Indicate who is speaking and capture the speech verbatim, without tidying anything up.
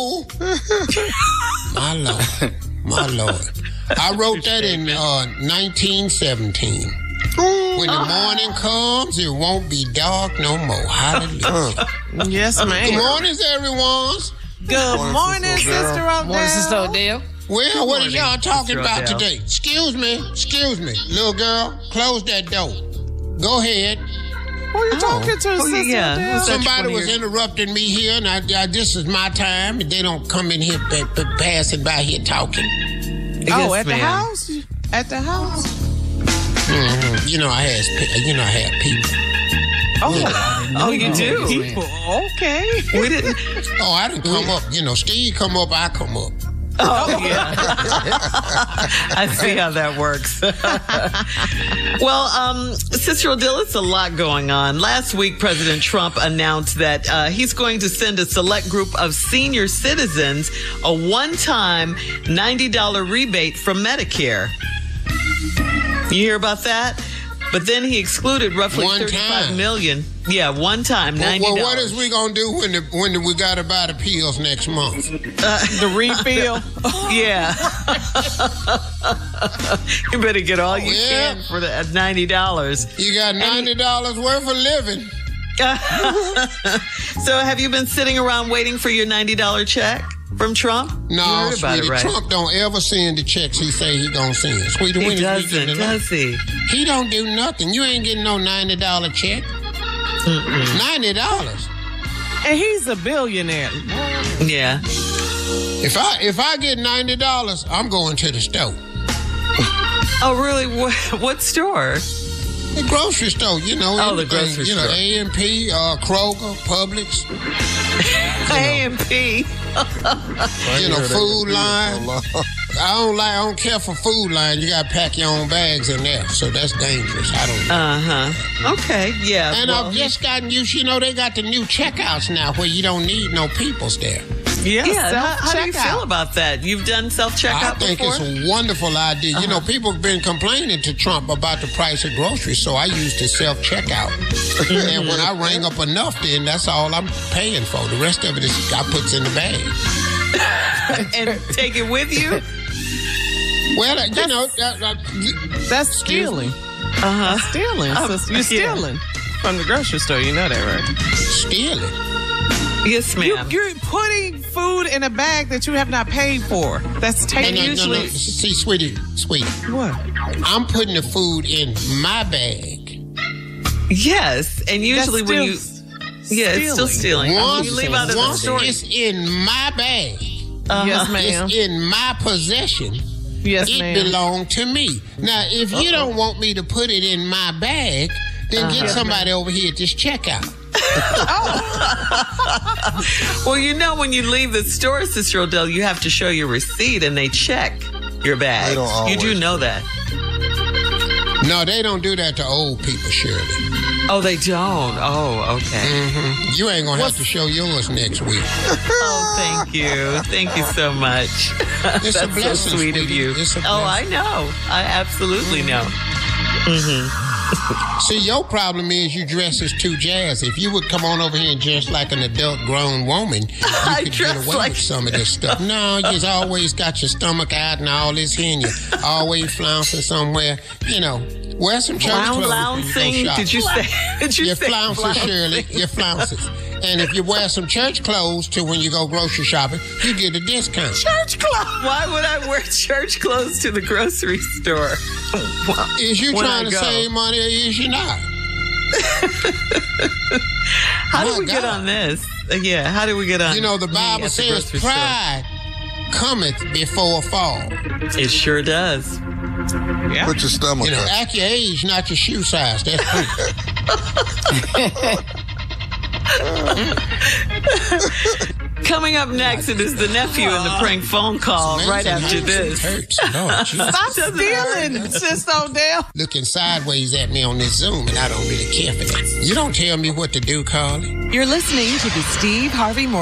Speaker 1: My Lord. My Lord. I wrote that in uh, nineteen seventeen. When the morning comes, it won't be dark no more. Hallelujah.
Speaker 2: Yes, ma'am.
Speaker 1: Good morning, everyone.
Speaker 2: Good morning, Sister Odell.
Speaker 3: Morning, Sister Odell.
Speaker 1: Well,
Speaker 3: Good
Speaker 1: what
Speaker 3: morning,
Speaker 1: is y'all talking
Speaker 3: Sister
Speaker 1: about
Speaker 3: Odell.
Speaker 1: today? Excuse me. Excuse me. Little girl, close that door. Go ahead.
Speaker 2: Who are you talking to,
Speaker 3: Oh,
Speaker 2: Sister
Speaker 3: yeah.
Speaker 2: Odell?
Speaker 3: Who's that?
Speaker 1: Somebody
Speaker 3: one of
Speaker 1: was
Speaker 3: your-
Speaker 1: interrupting me here, and I, I, this is my time, and they don't come in here p- p- passing by here talking.
Speaker 2: Oh,
Speaker 3: Yes,
Speaker 2: at the
Speaker 3: ma'am.
Speaker 2: house? At the house?
Speaker 1: Mm-hmm. You know I had, you know I had people.
Speaker 2: Oh,
Speaker 3: Oh, you do?
Speaker 2: people. Okay.
Speaker 3: We didn't.
Speaker 1: Oh, I didn't come up. You know, Steve come up, I come up.
Speaker 3: Oh, yeah. I see how that works. Well, um, Sister Odell, it's a lot going on. Last week, President Trump announced that uh, he's going to send a select group of senior citizens a one-time ninety dollars rebate from Medicare. You hear about that? But then he excluded roughly
Speaker 1: One
Speaker 3: thirty-five
Speaker 1: time.
Speaker 3: million. Yeah, one time,
Speaker 1: Well,
Speaker 3: ninety dollars.
Speaker 1: well, what is we gonna do when the when the, we got to buy the pills next month?
Speaker 2: The refill.
Speaker 3: Yeah. You better get all you
Speaker 1: Yeah.
Speaker 3: can for the at ninety dollars.
Speaker 1: You got ninety dollars worth of living.
Speaker 3: So have you been sitting around waiting for your ninety dollars check from Trump? You
Speaker 1: No,
Speaker 3: heard about
Speaker 1: sweetie,
Speaker 3: it, right?
Speaker 1: Trump don't ever send the checks he say he gonna send. Sweetie, when
Speaker 3: He
Speaker 1: is we
Speaker 3: doesn't,
Speaker 1: getting the
Speaker 3: does he?
Speaker 1: He don't do nothing. You ain't getting no ninety dollars check. ninety dollars.
Speaker 2: And he's a billionaire.
Speaker 3: Yeah.
Speaker 1: If I if I get ninety dollars, I'm going to the store.
Speaker 3: Oh, really? What, what store?
Speaker 1: The grocery store, you know.
Speaker 3: Oh, the
Speaker 1: anything,
Speaker 3: grocery
Speaker 1: You know,
Speaker 3: store.
Speaker 1: A and P, uh, Kroger, Publix,
Speaker 3: A and P.
Speaker 1: you know, Food Line. I don't like. I don't care for Food Line. You got to pack your own bags in there, so that's dangerous. I don't.
Speaker 3: Uh-huh. Okay, yeah.
Speaker 1: and
Speaker 3: well,
Speaker 1: I've just gotten used. You know, they got the new checkouts now where you don't need no peoples there.
Speaker 2: Yeah,
Speaker 3: yeah, how, how do you
Speaker 2: self-checkout.
Speaker 3: feel about that? You've done self-checkout
Speaker 1: I think
Speaker 3: before?
Speaker 1: it's a wonderful idea. You know, people have been complaining to Trump about the price of groceries, so I used the self checkout. And when I rang up enough, then that's all I'm paying for. The rest of it is I puts in the bag.
Speaker 3: And take it with you?
Speaker 1: Well, uh, you know, uh, uh,
Speaker 2: That's stealing.
Speaker 3: Uh-huh.
Speaker 2: Stealing,
Speaker 3: Oh,
Speaker 2: sister. You're
Speaker 3: yeah.
Speaker 2: stealing from the grocery store. You know that, right?
Speaker 1: stealing.
Speaker 3: Yes,
Speaker 2: You,
Speaker 3: ma'am.
Speaker 2: you're putting food in a bag that you have not paid for. That's
Speaker 1: And
Speaker 2: taking.
Speaker 1: no, no, no,
Speaker 3: usually-
Speaker 1: see, sweetie, sweetie,
Speaker 2: What?
Speaker 1: I'm putting the food in my bag.
Speaker 3: Yes, and usually
Speaker 2: That's
Speaker 3: when you...
Speaker 2: still
Speaker 3: Yeah, it's still stealing. When
Speaker 1: Once,
Speaker 3: you leave out of the
Speaker 1: once
Speaker 3: store...
Speaker 1: it's in my bag,
Speaker 3: Uh-huh.
Speaker 2: Yes, ma'am.
Speaker 1: it's in my possession.
Speaker 2: Yes,
Speaker 1: It
Speaker 2: ma'am.
Speaker 1: belonged to me. Now, if you don't want me to put it in my bag, then
Speaker 3: Uh-huh.
Speaker 1: get somebody over here at this checkout.
Speaker 3: Well, you know, when you leave the store, Sister Odell, you have to show your receipt and they check your bag.
Speaker 4: They don't
Speaker 3: You do
Speaker 4: always.
Speaker 3: know that.
Speaker 1: No, they don't do that to old people, Shirley.
Speaker 3: Oh, they don't. Oh, okay.
Speaker 1: hmm You ain't gonna have to show yours next week.
Speaker 3: Oh, thank you. Thank you so much.
Speaker 1: It's
Speaker 3: That's
Speaker 1: a blessing,
Speaker 3: so sweet of
Speaker 1: sweetie.
Speaker 3: you.
Speaker 1: It's a
Speaker 3: Oh, I
Speaker 1: blessing.
Speaker 3: know. I absolutely know.
Speaker 1: See, your problem is you dress as too jazzy. If you would come on over here and dress like an adult grown woman, you
Speaker 3: I
Speaker 1: could
Speaker 3: dress
Speaker 1: get away
Speaker 3: like-
Speaker 1: with some of this stuff. No, you've always got your stomach out and all this here, and you're always flouncing somewhere. You know, wear some church
Speaker 3: Floun-
Speaker 1: clothes. when you go
Speaker 3: Flouncing?
Speaker 1: shopping.
Speaker 3: Did you say? Did you
Speaker 1: Your
Speaker 3: say
Speaker 1: flounces,
Speaker 3: flouncing?
Speaker 1: Shirley. Your flounces. And if you wear some church clothes to when you go grocery shopping, you get a discount.
Speaker 3: Church clothes. Why would I wear church clothes to the grocery store?
Speaker 1: Is you
Speaker 3: When
Speaker 1: trying
Speaker 3: I
Speaker 1: to
Speaker 3: go.
Speaker 1: save money or is you not?
Speaker 3: How
Speaker 1: My
Speaker 3: do we get
Speaker 1: God.
Speaker 3: on this? Uh, Yeah, how do we get on?
Speaker 1: You know, the
Speaker 3: me
Speaker 1: Bible
Speaker 3: at the
Speaker 1: says
Speaker 3: grocery store?
Speaker 1: pride cometh before a fall.
Speaker 3: It sure does.
Speaker 2: Yeah.
Speaker 4: Put your stomach
Speaker 1: You know,
Speaker 4: up.
Speaker 1: act your age, not your shoe size. That's proof.
Speaker 3: Coming up next, it is the nephew in the prank phone call right
Speaker 1: Amazing
Speaker 3: after
Speaker 1: how
Speaker 3: this.
Speaker 1: it hurts. Lord, Jesus.
Speaker 2: Stop stealing, Sister Odell.
Speaker 1: Looking sideways at me on this Zoom, and I don't really care for that. You don't tell me what to do, Carly.
Speaker 5: You're listening to the Steve Harvey Morning